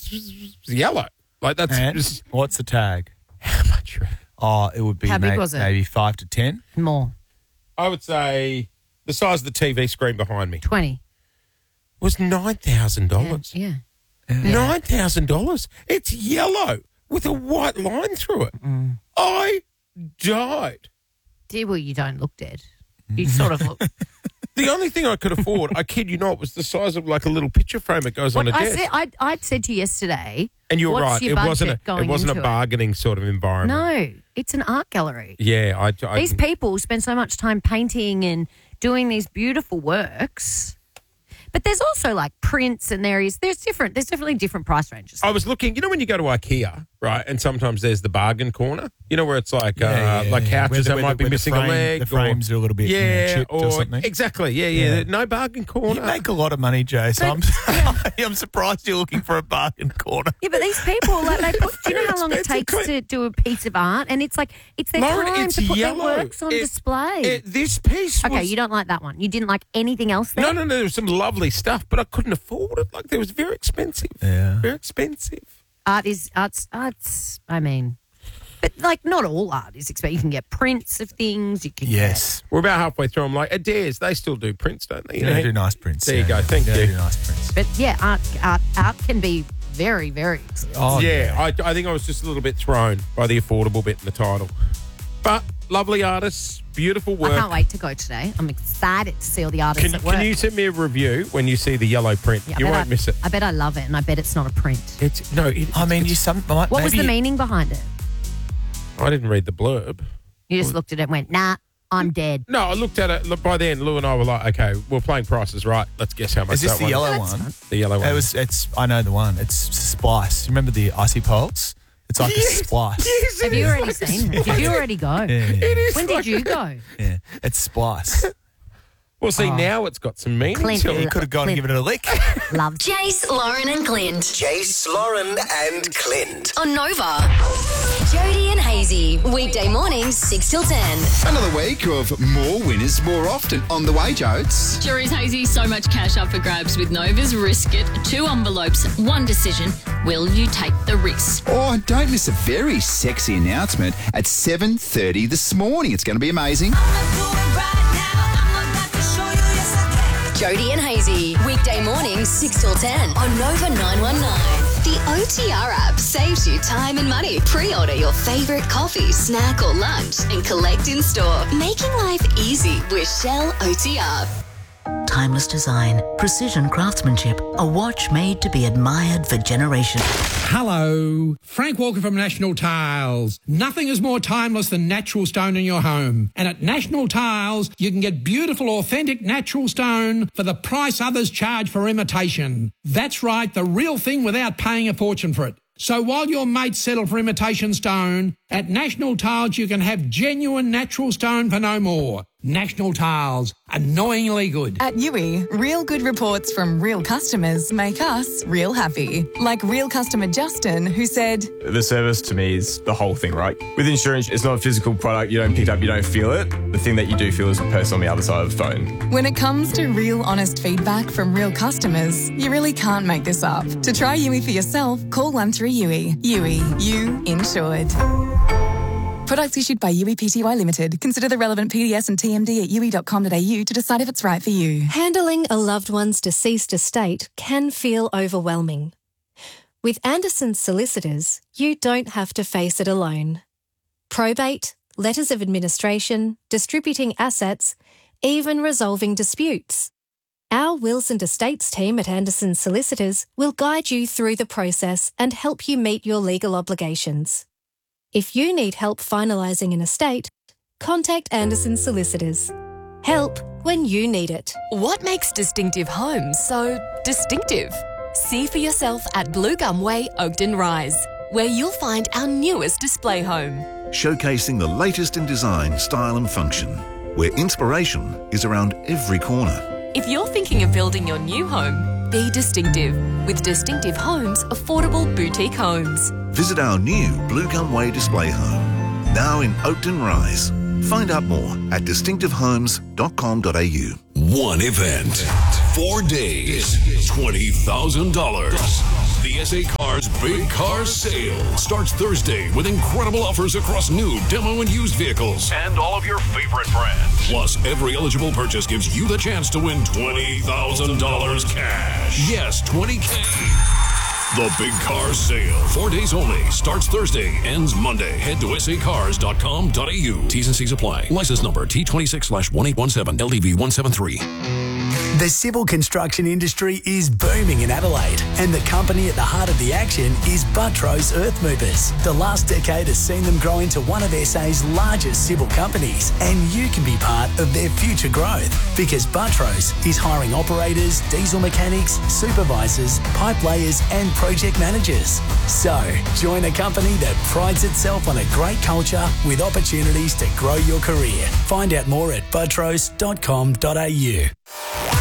yellow. Like that's And just what's the tag? how much? Oh, it would be How big was it? maybe 5 to 10. More. I would say the size of the TV screen behind me 20. was $9,000. Yeah. $9,000. It's yellow with a white line through it. I died. Dear, well, you don't look dead. You sort of look. The only thing I could afford, I kid you not, was the size of like a little picture frame that goes on a desk. I'd said to you yesterday. And you're what's right. your It wasn't budget going a into it? bargaining sort of environment. No, it's an art gallery. Yeah, These people spend so much time painting and doing these beautiful works. But there's also like prints and there's definitely different price ranges. I was looking, when you go to IKEA, right, and sometimes there's the bargain corner, where it's like couches that might be missing a leg. The frames are a little bit chipped or something. Exactly, yeah. No bargain corner. You make a lot of money, Jay, so I'm surprised you're looking for a bargain corner. Yeah, but these people, do you know how long it takes to do a piece of art? And it's their Lauren, time it's to put yellow. their works on display. This piece was... Okay, you don't like that one. You didn't like anything else there? No, there was some lovely stuff, but I couldn't afford it. Like, it was very expensive. Yeah. Very expensive. Art's, I mean, but like not all art is expensive. You can get prints of things. You can We're about halfway through. I'm like, Adair's, they still do prints, don't they? They do nice prints. There you go. Thank you. They do nice prints. But yeah, art can be very, very expensive. Oh, I think I was just a little bit thrown by the affordable bit in the title. But lovely artists, beautiful work. I can't wait to go today. I'm excited to see all the artists at work. Can you send me a review when you see the yellow print? Yeah, you won't miss it. I bet I love it, and I bet it's not a print. What What was the meaning behind it? I didn't read the blurb. You just looked at it and went, nah, I'm dead. No, I looked at it. Look, by then, Lou and I were like, okay, we're playing Prices Right. Let's guess how much Is this that the one yellow is. one? The yellow one. I know the one. It's Splice. You remember the Icy Pulse? It's like a Splice. Yes, Have you already seen it? Did you already go? Yeah. It is. When did you go? Yeah, it's Splice. Well, see, now it's got some meaning Clint, to it. You could have gone and given it a lick. Love. Jace, Lauren and Clint. Jace, Lauren and Clint. On Nova. Jody and Hazy. Weekday mornings, 6 till 10. Another week of more winners more often. On the way, Jodes. Jury's Hazy, so much cash up for grabs with Nova's Risk It. 2 envelopes, 1 decision. Will you take the risk? Oh, don't miss a very sexy announcement at 7:30 this morning. It's going to be amazing. Jody and Hazy. Weekday mornings, 6 till 10 on Nova 919. The OTR app saves you time and money. Pre-order your favourite coffee, snack or lunch and collect in store. Making life easy with Shell OTR. Timeless design, precision craftsmanship, a watch made to be admired for generations. Hello, Frank Walker from National Tiles. Nothing is more timeless than natural stone in your home. And at National Tiles, you can get beautiful, authentic natural stone for the price others charge for imitation. That's right, the real thing without paying a fortune for it. So while your mates settle for imitation stone, at National Tiles you can have genuine natural stone for no more. National Tiles, annoyingly good. At Yui, real good reports from real customers make us real happy. Like real customer Justin, who said, The service to me is the whole thing, right? With insurance, it's not a physical product. You don't pick it up, you don't feel it. The thing that you do feel is the person on the other side of the phone. when it comes to real honest feedback from real customers, you really can't make this up. To try Yui for yourself, call 1-3-YUI. Yui, you insured. Products issued by Yui Pty Limited. Consider the relevant PDS and TMD at yui.com.au to decide if it's right for you. Handling a loved one's deceased estate can feel overwhelming. With Anderson's Solicitors, you don't have to face it alone. Probate, letters of administration, distributing assets, even resolving disputes. Our wills and estates team at Anderson's Solicitors will guide you through the process and help you meet your legal obligations. If you need help finalising an estate, contact Anderson Solicitors. Help when you need it. What makes Distinctive Homes so distinctive? See for yourself at Blue Gum Way, Oakden Rise, where you'll find our newest display home. Showcasing the latest in design, style and function, where inspiration is around every corner. If you're thinking of building your new home, be distinctive with Distinctive Homes Affordable Boutique Homes. Visit our new Blue Gum Way display home, now in Oakden Rise. Find out more at distinctivehomes.com.au. One event, 4 days, $20,000. The The SA Cars Big Car Sale starts Thursday with incredible offers across new, demo, and used vehicles and all of your favorite brands. Plus, every eligible purchase gives you the chance to win $20,000 cash. Yes, $20K. The Big Car Sale, 4 days only, starts Thursday, ends Monday. Head to sacars.com.au. T's and C's apply. License number T26/1817 LDV 173. The civil construction industry is booming in Adelaide, and the company at the heart of the action is Buttrose Earth Movers. The last decade has seen them grow into one of SA's largest civil companies, and you can be part of their future growth because Buttrose is hiring operators, diesel mechanics, supervisors, pipe layers, and project managers. So, join a company that prides itself on a great culture with opportunities to grow your career. Find out more at buttrose.com.au.